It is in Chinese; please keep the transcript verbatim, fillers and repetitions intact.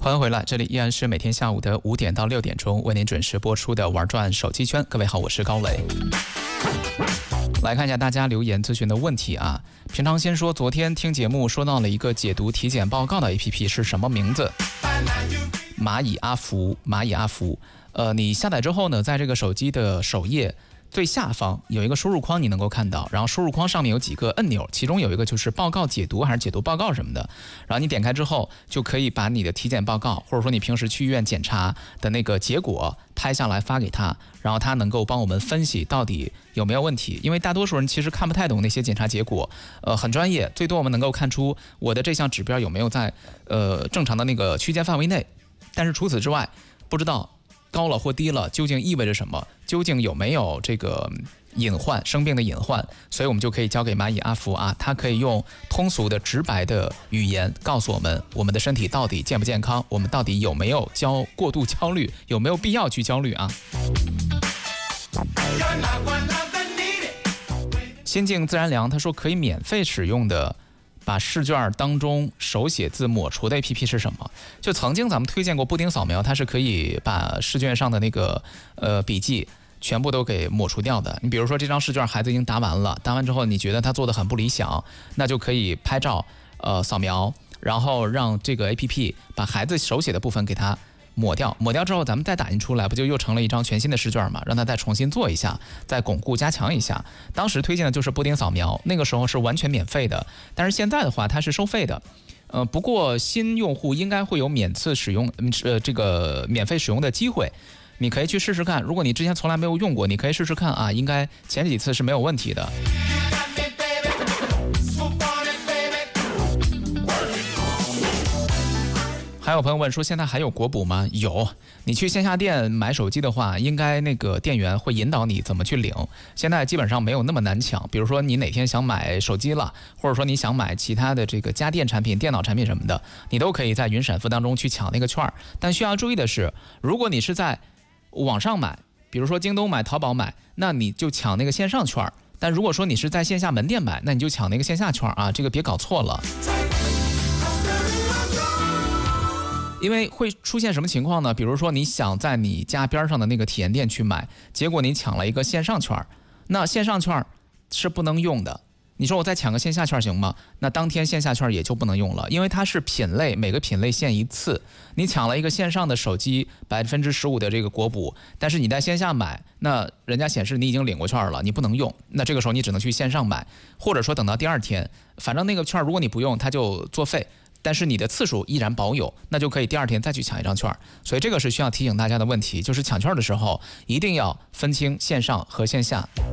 欢迎回来，这里依然是每天下午的五点到六点钟为您准时播出的玩转手机圈。各位好，我是高磊。来看一下大家留言咨询的问题啊。平常先说，昨天听节目说到了一个解读体检报告的 A P P 是什么名字？蚂蚁阿福，蚂蚁阿福。呃，你下载之后呢，在这个手机的首页最下方有一个输入框，你能够看到，然后输入框上面有几个按钮，其中有一个就是报告解读还是解读报告什么的，然后你点开之后就可以把你的体检报告或者说你平时去医院检查的那个结果拍下来发给他，然后他能够帮我们分析到底有没有问题。因为大多数人其实看不太懂那些检查结果，呃，很专业，最多我们能够看出我的这项指标有没有在呃正常的那个区间范围内，但是除此之外不知道高了或低了究竟意味着什么，究竟有没有这个隐患，生病的隐患，所以我们就可以交给蚂蚁阿福啊，它可以用通俗的直白的语言告诉我们我们的身体到底健不健康，我们到底有没有焦过度焦虑，有没有必要去焦虑啊。心静自然凉他说可以免费使用的把试卷当中手写字抹除的 A P P 是什么？就曾经咱们推荐过布丁扫描，它是可以把试卷上的那个呃笔记全部都给抹除掉的。你比如说这张试卷孩子已经答完了，答完之后你觉得他做的很不理想，那就可以拍照呃扫描，然后让这个 A P P 把孩子手写的部分给他抹掉，抹掉之后咱们再打印出来，不就又成了一张全新的试卷吗？让他再重新做一下，再巩固加强一下。当时推荐的就是布丁扫描，那个时候是完全免费的，但是现在的话它是收费的。呃，不过新用户应该会有免次使用呃这个免费使用的机会，你可以去试试看。如果你之前从来没有用过，你可以试试看啊，应该前几次是没有问题的。还有朋友问说，现在还有国补吗？有，你去线下店买手机的话，应该那个店员会引导你怎么去领。现在基本上没有那么难抢，比如说你哪天想买手机了，或者说你想买其他的这个家电产品、电脑产品什么的，你都可以在云闪付当中去抢那个券。但需要注意的是，如果你是在网上买，比如说京东买、淘宝买，那你就抢那个线上券；但如果说你是在线下门店买，那你就抢那个线下券啊，这个别搞错了。因为会出现什么情况呢？比如说你想在你家边上的那个体验店去买，结果你抢了一个线上券，那线上券是不能用的。你说我再抢个线下券行吗？那当天线下券也就不能用了，因为它是品类，每个品类限一次。你抢了一个线上的手机百分之十五的这个国补，但是你在线下买，那人家显示你已经领过券了，你不能用。那这个时候你只能去线上买，或者说等到第二天，反正那个券如果你不用，它就作废。但是你的次数依然保有，那就可以第二天再去抢一张券。所以这个是需要提醒大家的问题，就是抢券的时候一定要分清线上和线下。